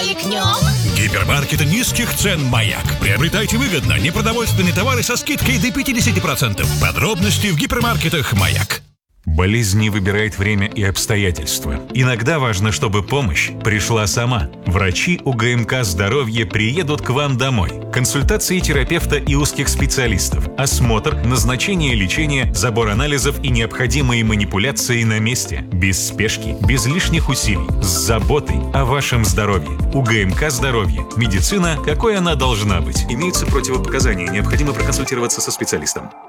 Рискнем? Гипермаркеты низких цен «Маяк». Приобретайте выгодно непродовольственные товары со скидкой до 50%. Подробности в гипермаркетах «Маяк». Болезнь не выбирает время и обстоятельства. Иногда важно, чтобы помощь пришла сама. Врачи УГМК «Здоровье» приедут к вам домой. Консультации терапевта и узких специалистов. Осмотр, назначение лечения, забор анализов и необходимые манипуляции на месте. Без спешки, без лишних усилий. С заботой о вашем здоровье. УГМК «Здоровье». Медицина, какой она должна быть. Имеются противопоказания. Необходимо проконсультироваться со специалистом.